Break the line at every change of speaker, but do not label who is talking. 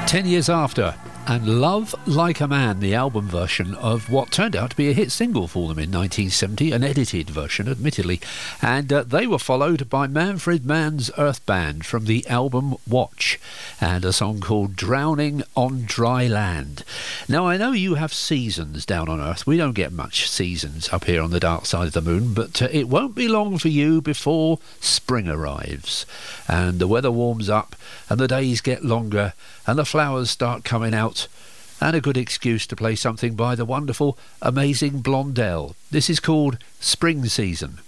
10 years after, and Love Like a Man, the album version of what turned out to be a hit single for them in 1970, an edited version, admittedly. And they were followed by Manfred Mann's Earth Band from the album Watch, and a song called Drowning on Dry Land. Now, I know you have seasons down on Earth. We don't get much seasons up here on the dark side of the moon, but it won't be long for you before spring arrives, and the weather warms up, and the days get longer, and the flowers start coming out, and a good excuse to play something by the wonderful, amazing Blondell. This is called Spring Season.